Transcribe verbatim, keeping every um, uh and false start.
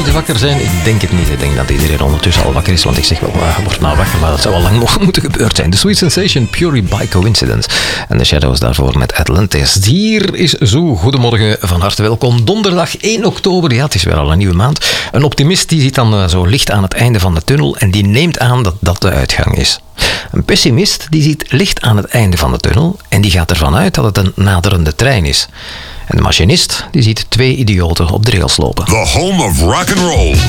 Wakker zijn? Ik denk het niet. Ik denk dat iedereen ondertussen al wakker is, want ik zeg wel, uh, word nou wakker, maar dat zou al lang nog moeten gebeurd zijn. The Sweet Sensation, Purely by Coincidence. En de Shadows daarvoor met Atlantis. Hier is Zo. Goedemorgen, van harte welkom. Donderdag één oktober, ja, het is weer al een nieuwe maand. Een optimist die ziet dan uh, zo licht aan het einde van de tunnel en die neemt aan dat dat de uitgang is. Een pessimist die ziet licht aan het einde van de tunnel en die gaat ervan uit dat het een naderende trein is. En de machinist die ziet twee idioten op de rails lopen. The home of rock and roll.